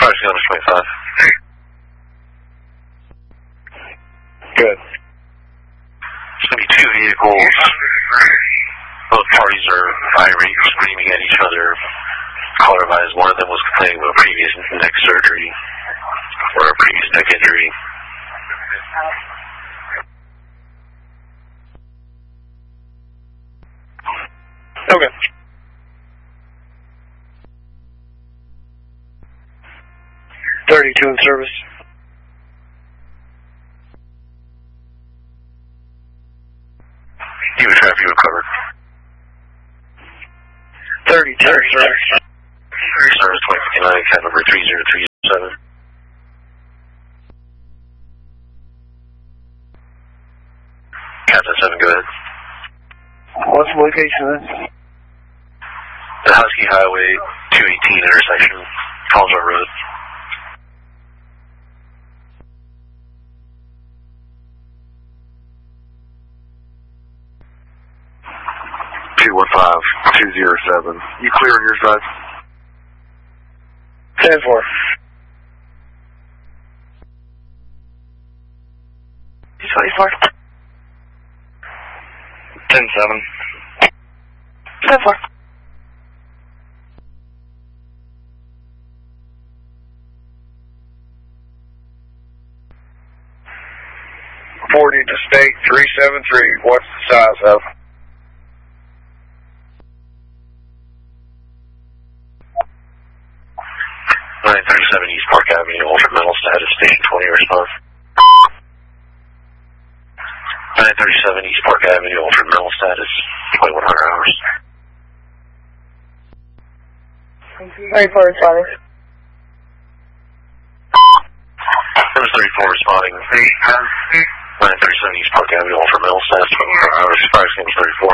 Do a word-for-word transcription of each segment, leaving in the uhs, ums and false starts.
Privacy on twenty-five. Good. There's going to be two vehicles. Both parties are irate, screaming at each other. Caller advised one of them was complaining about previous neck surgery or a previous neck injury. Okay. thirty-two in service. You would traffic, you were covered. thirty-two in service. Service twenty fifty-nine, cat number three zero three seven. Captain seven, go ahead. What's the location of this? The Husky Highway two eighteen intersection, Collinsville Road. two one five, two zero seven. You clear on your side? ten four. twenty-four. ten seven. ten four. forty to state three seven three. What's the size of? nine thirty-seven East Park Avenue, altered mental status, station twenty, response. nine thirty-seven East Park Avenue, altered mental status, twenty-one hundred hours. thirty-four responding. Service thirty-four responding. nine thirty-seven East Park Avenue, altered mental status, twenty-one hundred hours. Fire extinguisher thirty-four.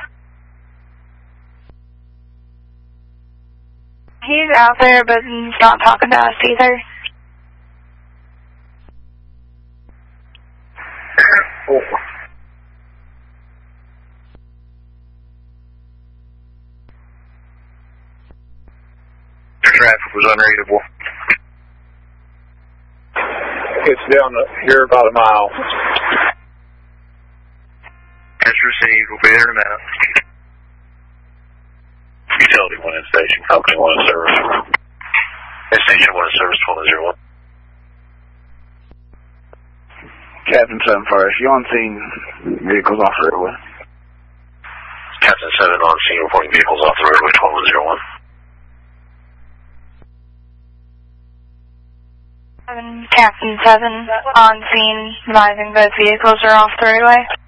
He's out there, but he's not talking to us either. The traffic was unreadable. It's down here about a mile. Catch received. We'll be there in a minute. Utility one in station, company one in service. Station one in service, twelve oh one. Captain seven Fire, you on scene vehicles off the roadway? Captain seven on scene reporting vehicles off the roadway, twelve oh one. Captain seven on scene, advising both vehicles are off the roadway.